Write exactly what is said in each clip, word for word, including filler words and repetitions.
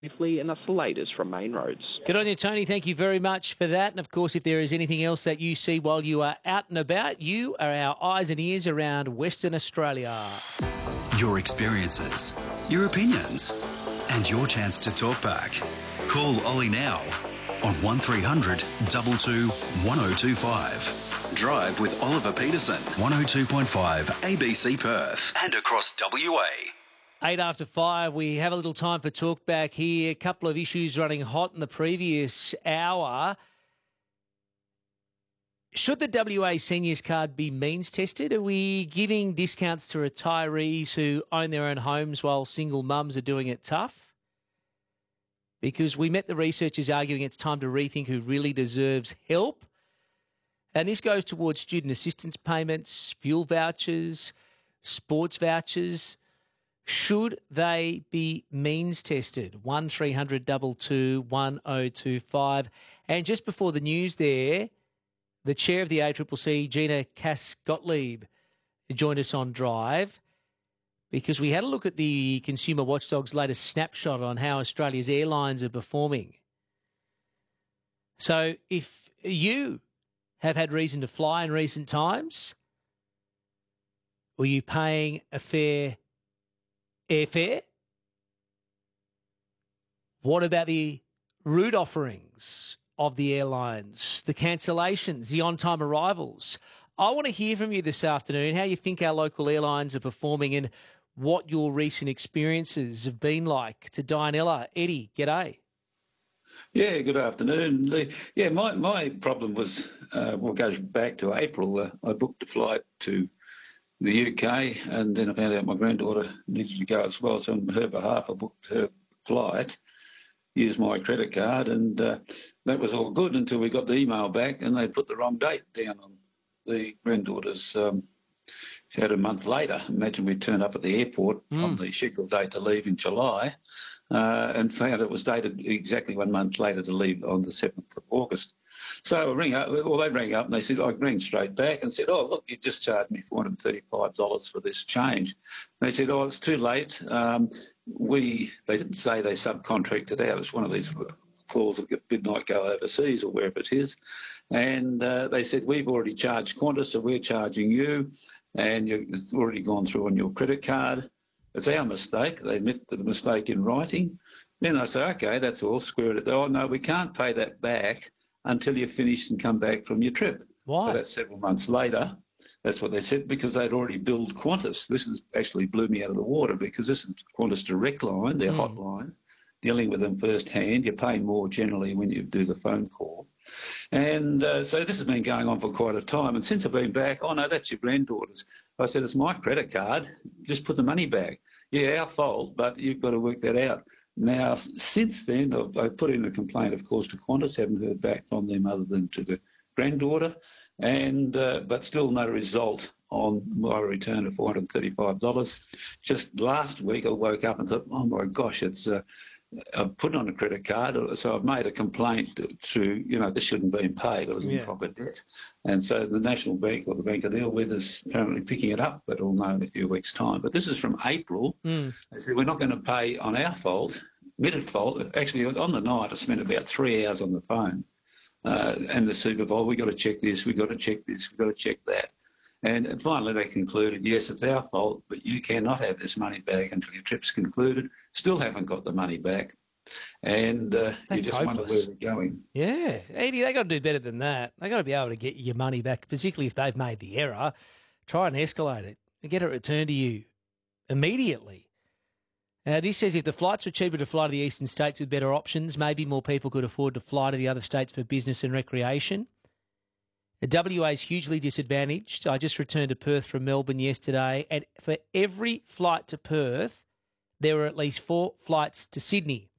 safely, and that's the latest from Main Roads. Good on you, Tony. Thank you very much for that. And, of course, if there is anything else that you see while you are out and about, you are our eyes and ears around Western Australia. Your experiences, your opinions, and your chance to talk back. Call Ollie now on one three hundred two two one oh two five. Drive with Oliver Peterson, one oh two point five A B C Perth and across W A. Eight after five, we have a little time for talk back here. A couple of issues running hot in the previous hour. Should the W A Seniors Card be means tested? Are we giving discounts to retirees who own their own homes while single mums are doing it tough? Because we met the researchers arguing it's time to rethink who really deserves help. And this goes towards student assistance payments, fuel vouchers, sports vouchers. Should they be means tested? one three hundred two two one oh two five. And just before the news there, the chair of the A C C C, Gina Cass-Gottlieb, joined us on Drive because we had a look at the Consumer Watchdog's latest snapshot on how Australia's airlines are performing. So if you have had reason to fly in recent times, were you paying a fair airfare? What about the route offerings of the airlines, the cancellations, the on-time arrivals? I want to hear from you this afternoon how you think our local airlines are performing and what your recent experiences have been like. To Dianella, Eddie, g'day. Yeah, good afternoon. The, yeah, my, my problem was, uh, well, it goes back to April. Uh, I booked a flight to the U K and then I found out my granddaughter needed to go as well. So on her behalf, I booked her flight, used my credit card, and uh, that was all good until we got the email back and they put the wrong date down on the granddaughter's. Um, she had a month later. Imagine we turned up at the airport mm. on the scheduled date to leave in July uh, and found it was dated exactly one month later to leave on the seventh of August. So I rang up, well, they rang up and they said, I rang straight back and said, oh, look, you just charged me four hundred thirty-five dollars for this change. And they said, oh, it's too late. Um, we, they didn't say they subcontracted out. It's one of these calls that midnight go overseas or wherever it is. And uh, they said, we've already charged Qantas, so we're charging you, and you've it's already gone through on your credit card. It's our mistake. They admit the mistake in writing. Then I say, okay, that's all, square it. Oh, no, we can't pay that back until you've finished and come back from your trip. Why? So that's several months later. That's what they said, because they'd already billed Qantas. This is actually blew me out of the water because this is Qantas direct line, their mm. hotline, dealing with them firsthand. You pay more generally when you do the phone call. And uh, so this has been going on for quite a time. And since I've been back, oh, no, that's your granddaughter's. I said, it's my credit card. Just put the money back. Yeah, our fault, but you've got to work that out. Now, since then, I've, I've put in a complaint, of course, to Qantas. Haven't heard back from them other than to the granddaughter, and uh, but still no result on my return of four hundred thirty-five dollars. Just last week, I woke up and thought, oh, my gosh, it's uh, I've put on a credit card, so I've made a complaint to, to you know, this shouldn't be paid. I was in yeah. proper debt. And so the National Bank, or the Bank I deal with, is apparently picking it up, but we'll know in a few weeks' time. But this is from April. Mm. They said, we're not going to pay on our fault, admitted fault. Actually, on the night, I spent about three hours on the phone. Uh, and the supervisor, we've got to check this, we've got to check this, we've got to check that. And finally they concluded, yes, it's our fault, but you cannot have this money back until your trip's concluded. Still haven't got the money back. And uh, you just hopeless. wonder where they're going. Yeah. Eddie, they've got to do better than that. They've got to be able to get your money back, particularly if they've made the error. Try and escalate it and get it returned to you immediately. Now, this says if the flights were cheaper to fly to the eastern states with better options, maybe more people could afford to fly to the other states for business and recreation. The W A is hugely disadvantaged. I just returned to Perth from Melbourne yesterday, and for every flight to Perth, there were at least four flights to Sydney.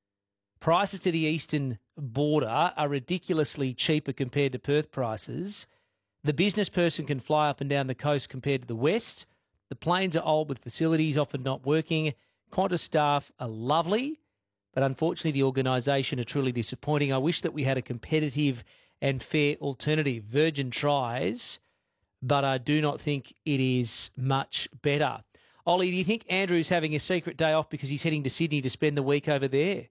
Prices to the eastern border are ridiculously cheaper compared to Perth prices. The business person can fly up and down the coast compared to the west. The planes are old with facilities often not working. Qantas staff are lovely, but unfortunately the organisation are truly disappointing. I wish that we had a competitive and fair alternative. Virgin tries, but I do not think it is much better. Ollie, do you think Andrew's having a secret day off because he's heading to Sydney to spend the week over there?